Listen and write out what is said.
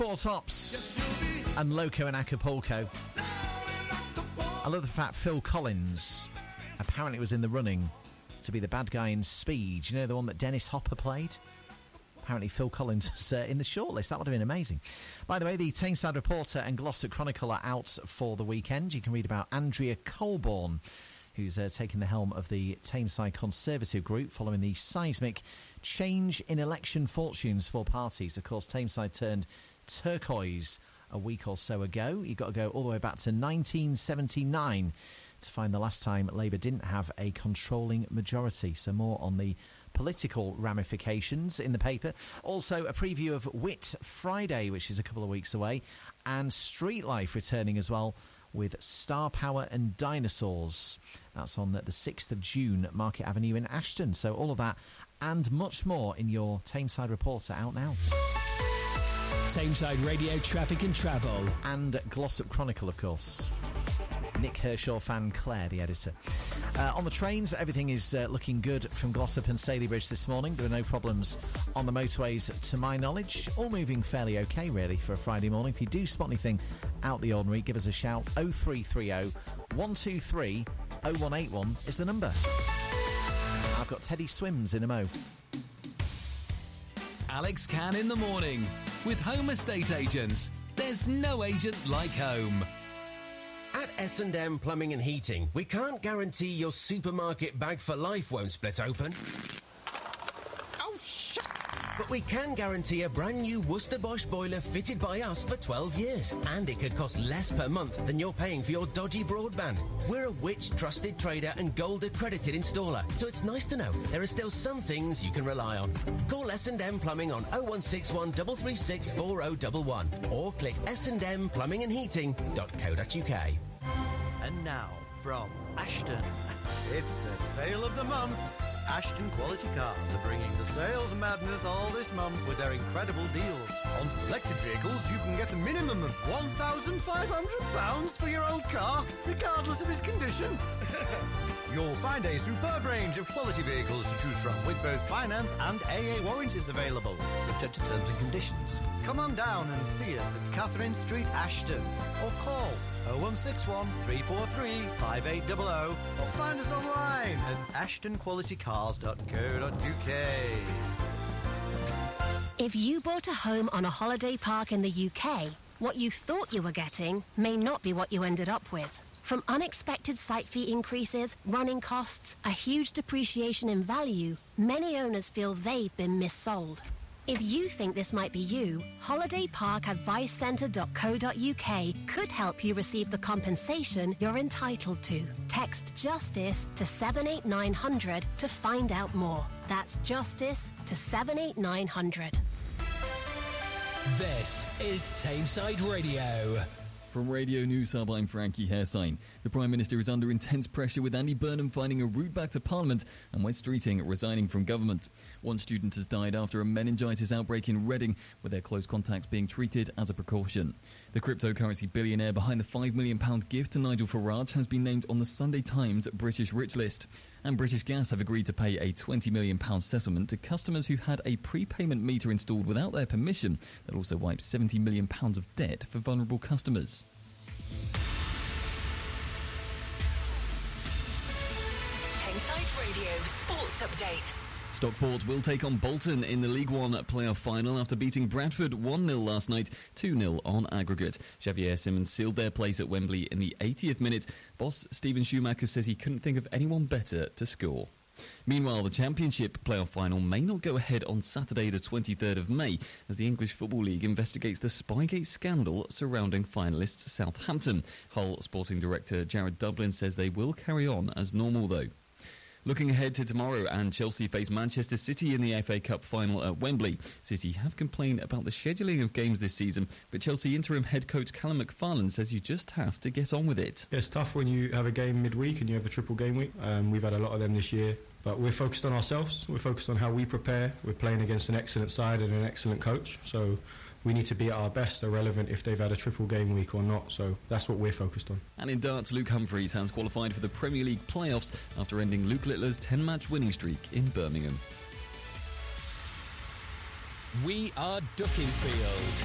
Four Tops and Loco in Acapulco. I love the fact Phil Collins apparently was in the running to be the bad guy in Speed. You know, the one that Dennis Hopper played? Apparently Phil Collins was in the shortlist. That would have been amazing. By the way, the Tameside Reporter and Glossop Chronicle are out for the weekend. You can read about Andrea Colborne, who's taken the helm of the Tameside Conservative Group following the seismic change in election fortunes for parties. Of course, Tameside turned turquoise a week or so ago. You've got to go all the way back to 1979 to find the last time Labour didn't have a controlling majority. So more on the political ramifications in the paper. Also, a preview of Whit Friday, which is a couple of weeks away, and Street Life returning as well with Star Power and Dinosaurs. That's on the 6th of June at Market Avenue in Ashton. So all of that and much more in your Tameside Reporter out now. Tameside Radio Traffic and Travel. And Glossop Chronicle, of course. Nick Hershaw fan Claire, the editor. On the trains, everything is looking good from Glossop and Stalybridge this morning. There are no problems on the motorways to my knowledge. All moving fairly okay, really, for a Friday morning. If you do spot anything out the ordinary, give us a shout. 0330 123 0181 is the number. I've got Teddy Swims in a mo. Alex Cann in the morning with Home Estate Agents. There's no agent like home. At S&M Plumbing and Heating, we can't guarantee your supermarket bag for life won't split open. Oh, shit! But we can guarantee a brand new Worcester Bosch boiler fitted by us for 12 years. And it could cost less per month than you're paying for your dodgy broadband. We're a Which trusted trader and gold accredited installer, so it's nice to know there are still some things you can rely on. Call S&M Plumbing on 0161 336 4011 or click sndmplumbingandheating.co.uk. And now, from Ashton, it's the sale of the month. Ashton Quality Cars are bringing the sales madness all this month with their incredible deals. On selected vehicles, you can get a minimum of £1,500 for your old car, regardless of its condition. You'll find a superb range of quality vehicles to choose from, with both finance and AA warranties available, subject to terms and conditions. Come on down and see us at Catherine Street, Ashton, or call 0161 343 5800 or find us online at ashtonqualitycars.co.uk. If you bought a home on a holiday park in the UK, what you thought you were getting may not be what you ended up with. From unexpected site fee increases, running costs, a huge depreciation in value, many owners feel they've been missold. If you think this might be you, holidayparkadvicecentre.co.uk could help you receive the compensation you're entitled to. Text JUSTICE to 78900 to find out more. That's JUSTICE to 78900. This is Tameside Radio. From Radio News Hub, I'm Frankie Hairsign. The Prime Minister is under intense pressure with Andy Burnham finding a route back to Parliament and Wes Streeting resigning from government. One student has died after a meningitis outbreak in Reading, with their close contacts being treated as a precaution. The cryptocurrency billionaire behind the £5 million gift to Nigel Farage has been named on the Sunday Times British Rich List. And British Gas have agreed to pay a £20 million settlement to customers who had a prepayment meter installed without their permission that also wipes £70 million of debt for vulnerable customers. Tameside Radio Sports Update. Stockport will take on Bolton in the League One playoff final after beating Bradford 1-0 last night, 2-0 on aggregate. Xavier Simmons sealed their place at Wembley in the 80th minute. Boss Stephen Schumacher says he couldn't think of anyone better to score. Meanwhile, the Championship playoff final may not go ahead on Saturday the 23rd of May as the English Football League investigates the Spygate scandal surrounding finalists Southampton. Hull Sporting Director Jared Dublin says they will carry on as normal though. Looking ahead to tomorrow, and Chelsea face Manchester City in the FA Cup final at Wembley. City have complained about the scheduling of games this season, but Chelsea interim head coach Callum McFarlane says you just have to get on with it. It's tough when you have a game midweek and you have a triple game week. We've had a lot of them this year, but we're focused on ourselves. We're focused on how we prepare. We're playing against an excellent side and an excellent coach, so we need to be at our best, irrelevant if they've had a triple game week or not. So that's what we're focused on. And in darts, Luke Humphries has qualified for the Premier League playoffs after ending Luke Littler's 10-match winning streak in Birmingham. We are Duckingfield.